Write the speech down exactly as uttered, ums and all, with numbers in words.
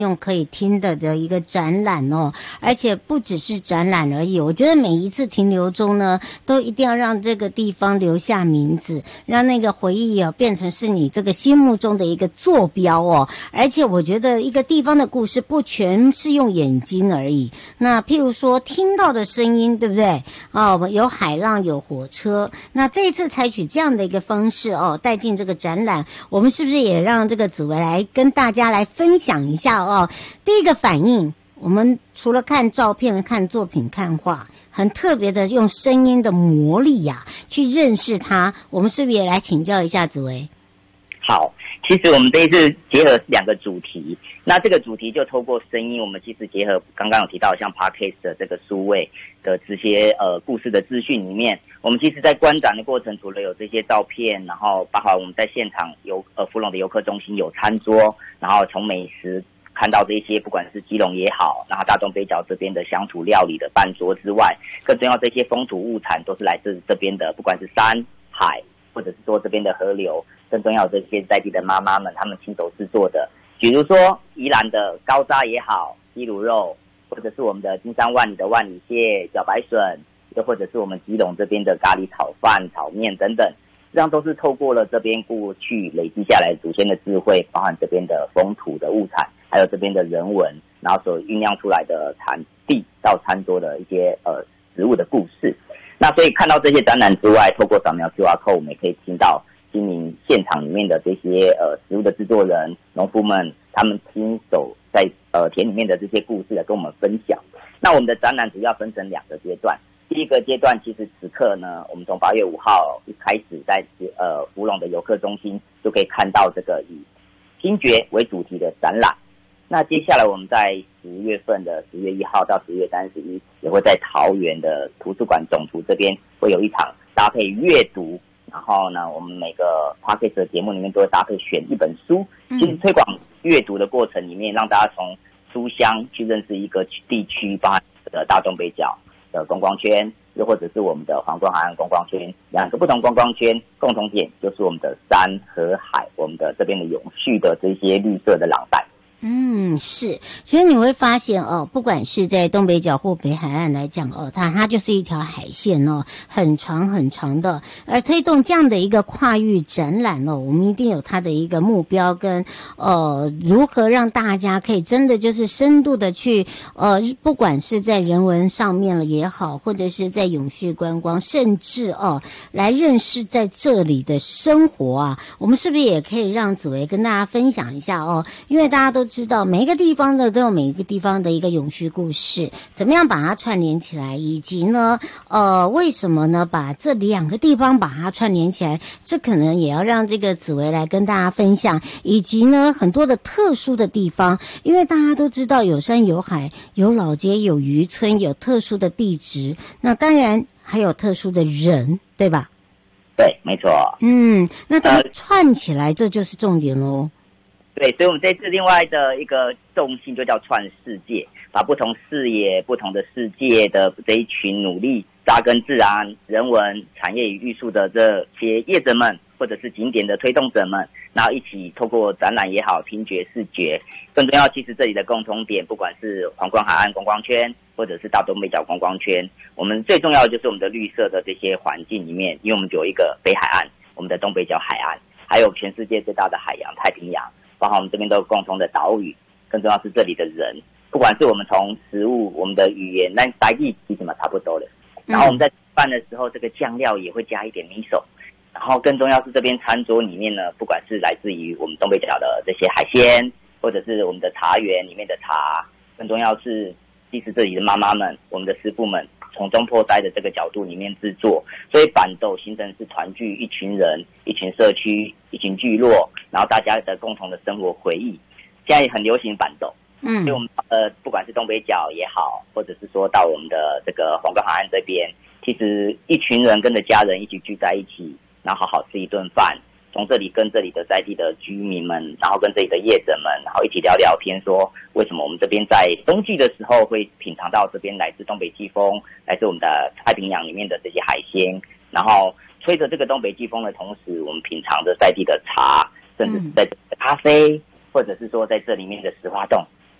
用可以听的的一个展览哦，而且不只是展览而已，我觉得每一次停留中呢，都一定要让这个地方留下名字，让那个回忆啊变成是你这个心目中的一个坐标哦。而且我觉得一个地方的故事不全是用眼睛而已，那譬如说听到的声音，对不对？哦，有海浪，有火车。那这一次采取这样的一个方式哦，带进这个展览，我们是不是也让这个紫薇来跟大家来分享一下哦？哦，第一个反应，我们除了看照片、看作品、看画，很特别的用声音的魔力呀、啊，去认识它。我们是不是也来请教一下紫薇？ 好，其实我们这一次结合两个主题，那这个主题就透过声音，我们其实结合刚刚有提到像 Podcast 的这个数位的这些呃故事的资讯里面，我们其实在观展的过程，除了有这些照片，然后包括我们在现场游呃福隆的游客中心有餐桌，然后从美食看到这些，不管是基隆也好，然后大东北角这边的乡土料理的办桌之外，更重要这些风土物产都是来自这边的，不管是山海，或者是说这边的河流，更重要这些在地的妈妈们，他们亲手制作的，比如说宜兰的高渣也好，鸡卤肉，或者是我们的金山万里的万里蟹、茭白笋，又或者是我们基隆这边的咖喱炒饭、炒面等等。这样都是透过了这边过去累积下来祖先的智慧，包含这边的风土的物产，还有这边的人文，然后所酝酿出来的产地到餐桌的一些呃食物的故事。那所以看到这些展览之外，透过扫描 Q R code， 我们也可以听到经营现场里面的这些呃食物的制作人、农夫们，他们亲手在呃田里面的这些故事来跟我们分享。那我们的展览主要分成两个阶段。第一个阶段，其实此刻呢，我们从八月五号一开始在呃福隆的游客中心就可以看到这个以听觉为主题的展览。那接下来我们在十月份的十月一号到十月三十一，也会在桃园的图书馆总图这边会有一场搭配阅读，然后呢，我们每个 podcast 的节目里面都会搭配选一本书，其实推广阅读的过程里面，让大家从书香去认识一个地区，包含的大东北角的观光圈，又或者是我们的皇冠海岸观光圈，两个不同观光圈共同点就是我们的山和海，我们的这边的永续的这些绿色的廊带。 嗯，是，其实你会发现哦，不管是在东北角或北海岸来讲哦，它它就是一条海线哦，很长很长的。而推动这样的一个跨域展览哦，我们一定有它的一个目标跟呃，如何让大家可以真的就是深度的去呃，不管是在人文上面了也好，或者是在永续观光，甚至哦来认识在这里的生活啊，我们是不是也可以让紫薇跟大家分享一下哦？因为大家都知道每一个地方的都有每一个地方的一个永续故事，怎么样把它串联起来，以及呢呃为什么呢把这两个地方把它串联起来，这可能也要让这个紫薇来跟大家分享，以及呢很多的特殊的地方，因为大家都知道有山有海，有老街，有渔村，有特殊的地质，那当然还有特殊的人，对吧？ 对，没错。 嗯，那怎么串起来、呃、这就是重点咯。 对，所以我们这次另外的一个重心就叫串世界，把不同视野、不同的世界的这一群努力扎根自然、人文、产业与艺术的这些业者们，或者是景点的推动者们，然后一起透过展览也好，听觉、视觉，更重要，其实这里的共同点，不管是皇冠海岸观光圈，或者是大东北角观光圈，我们最重要的就是我们的绿色的这些环境里面，因为我们有一个北海岸，我们的东北角海岸，还有全世界最大的海洋太平洋。包含我们这边都有共同的岛屿，更重要是这里的人，不管是我们从食物、我们的语言，那台语其实嘛差不多的。然后我们在吃饭的时候，这个酱料也会加一点米手。然后更重要是这边餐桌里面呢，不管是来自于我们东北角的这些海鲜，或者是我们的茶园里面的茶，更重要是其实这里的妈妈们、我们的师傅们从中破塞的这个角度里面制作，所以板豆形成是团聚一群人、一群社区、一群聚落，然后大家的共同的生活回忆。现在很流行板豆，嗯，所以我们呃，不管是东北角也好，或者是说到我们的这个皇冠海岸这边，其实一群人跟着家人一起聚在一起，然后好好吃一顿饭。从这里跟这里的在地的居民们，然后跟这里的业者们，然后一起聊聊天，说为什么我们这边在冬季的时候会品尝到这边来自东北季风，来自我们的太平洋里面的这些海鲜，然后吹着这个东北季风的同时，我们品尝着在地的茶，甚至是在咖啡，或者是说在这里面的石花冻，